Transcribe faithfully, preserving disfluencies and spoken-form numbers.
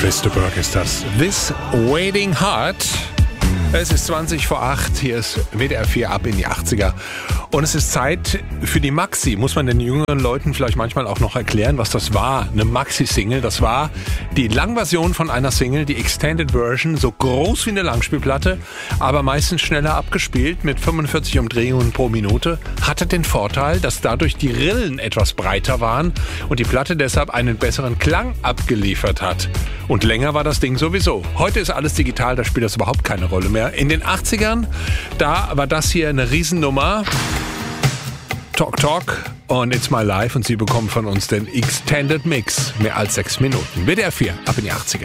Chris de Burgh ist das. This Waiting Heart. Es ist zwanzig vor acht, hier ist W D R vier ab in die achtziger. Und es ist Zeit für die Maxi. Muss man den jüngeren Leuten vielleicht manchmal auch noch erklären, was das war? Eine Maxi-Single, das war die Langversion von einer Single, die Extended Version, so groß wie eine Langspielplatte, aber meistens schneller abgespielt mit fünfundvierzig Umdrehungen pro Minute. Hatte den Vorteil, dass dadurch die Rillen etwas breiter waren und die Platte deshalb einen besseren Klang abgeliefert hat. Und länger war das Ding sowieso. Heute ist alles digital, da spielt das überhaupt keine Rolle mehr. In den achtzigern, da war das hier eine Riesennummer. Talk Talk und It's My Life und Sie bekommen von uns den Extended Mix. Mehr als sechs Minuten. W D R vier ab in die achtziger.